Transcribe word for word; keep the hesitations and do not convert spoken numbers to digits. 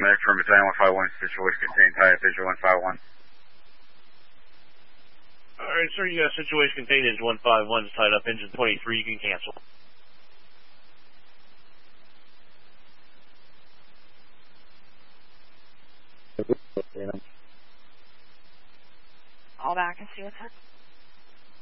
Medic from Battalion one five one, situation contained, high visual one five one. Alright, sir, you got situation contained, engine one five one is tied up, engine twenty-three, you can cancel. All back and see what's up.